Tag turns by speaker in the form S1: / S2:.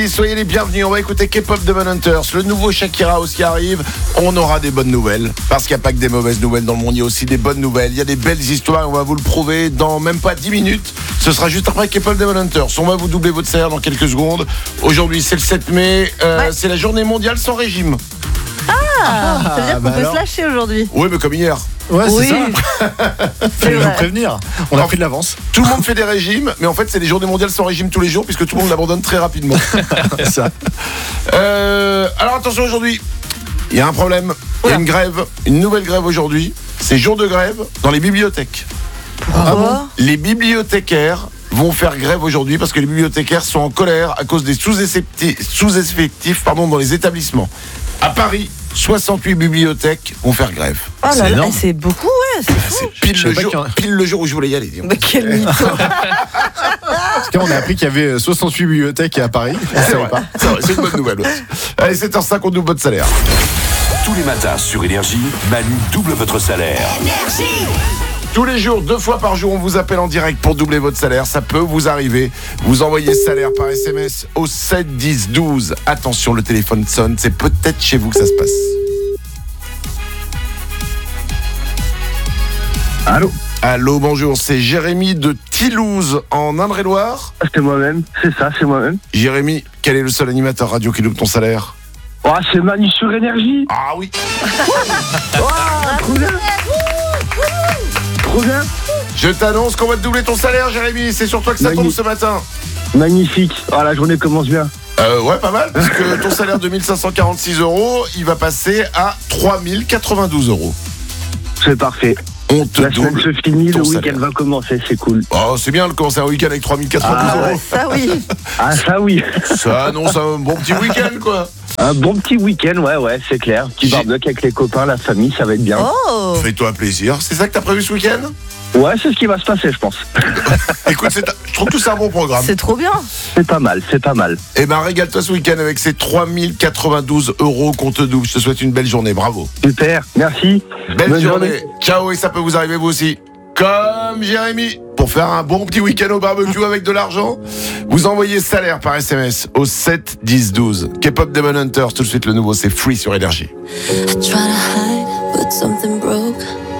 S1: Soyez les bienvenus, on va écouter K-pop Demon Hunters, le nouveau Shakira House qui arrive. On aura des bonnes nouvelles, parce qu'il n'y a pas que des mauvaises nouvelles dans le monde, il y a aussi des bonnes nouvelles. Il y a des belles histoires, on va vous le prouver dans même pas 10 minutes. Ce sera juste après K-pop Demon Hunters. On va vous doubler votre salaire dans quelques secondes. Aujourd'hui c'est le 7 mai, c'est la journée mondiale sans régime.
S2: Ça veut dire qu'on peut se lâcher aujourd'hui.
S1: Oui, mais comme hier.
S3: Ouais, c'est
S2: Oui.
S3: ça. Fallait nous prévenir. On a pris de l'avance.
S1: Tout le monde fait des régimes, mais en fait c'est les journées mondiales sans régime tous les jours, puisque tout le monde l'abandonne très rapidement.
S3: Ça.
S1: Alors attention, aujourd'hui, il y a un problème. Il y a une grève, une nouvelle grève aujourd'hui. C'est jour de grève dans les bibliothèques.
S2: Pourquoi ?
S1: Les bibliothécaires vont faire grève aujourd'hui parce que les bibliothécaires sont en colère à cause des sous-effectifs dans les établissements. À Paris, 68 bibliothèques vont faire grève.
S2: Oh là là,
S3: énorme.
S2: c'est beaucoup, ouais. C'est fou.
S1: C'est pile
S3: Je
S1: le,
S3: sais pas
S1: jour,
S3: qu'il y en a.
S1: pile le jour où je voulais y aller. Dis donc.
S2: Mais quel mytho.
S3: En tout cas, on a appris qu'il y avait 68 bibliothèques à Paris.
S1: C'est vrai, c'est une bonne nouvelle. Ouais. Allez, 7h05, on double votre salaire.
S4: Tous les matins sur Énergie, Manu double votre salaire.
S1: Tous les jours, 2 fois par jour, on vous appelle en direct pour doubler votre salaire. Ça peut vous arriver. Vous envoyez salaire par SMS au 7 10 12. Attention, le téléphone sonne. C'est peut-être chez vous que ça se passe. Allô, bonjour. C'est Jérémy de Thilouze en Indre-et-Loire.
S5: C'est moi-même, c'est ça, c'est moi-même.
S1: Jérémy, quel est le seul animateur radio qui double ton salaire?
S5: Oh, c'est Manu sur Énergie.
S1: Ah oui.
S5: Trop bien. Trop bien.
S1: Je t'annonce qu'on va te doubler ton salaire, Jérémy. C'est sur toi que ça tombe ce matin.
S5: Magnifique. Oh, la journée commence bien.
S1: Ouais, pas mal, parce que ton salaire de 1546 €, il va passer à 3092 €.
S5: C'est parfait.
S1: On te
S5: La semaine
S1: double
S5: se finit,
S1: ton
S5: le week-end
S1: salaire.
S5: va commencer, c'est cool.
S1: Oh, c'est bien de commencer un week-end avec 3092
S5: Ah ouais.
S1: €.
S2: Ça, oui.
S5: Ah, ça oui.
S1: Ça annonce un bon petit week-end, quoi.
S5: Un bon petit week-end, ouais, c'est clair. Petit
S1: J'ai-
S5: barbecue avec les copains, la famille, ça va être bien.
S2: Oh.
S1: Fais-toi plaisir. C'est ça que t'as prévu ce week-end?
S5: Ouais, c'est ce qui va se passer, je pense.
S1: Écoute, je trouve que c'est un bon programme.
S2: C'est trop bien.
S5: C'est pas mal, c'est pas mal.
S1: Eh ben, régale-toi ce week-end avec ces 3092 € qu'on te double. Je te souhaite une belle journée. Bravo.
S5: Super, merci.
S1: Belle
S5: Bonne
S1: journée.
S5: journée.
S1: Ciao, et ça peut vous arriver vous aussi. Comme Jérémy, pour faire un bon petit week-end au barbecue avec de l'argent, vous envoyez salaire par SMS au 7 10 12. K-pop Demon Hunters, tout de suite le nouveau, c'est Free sur Énergie.
S6: I try to hide, but something broke.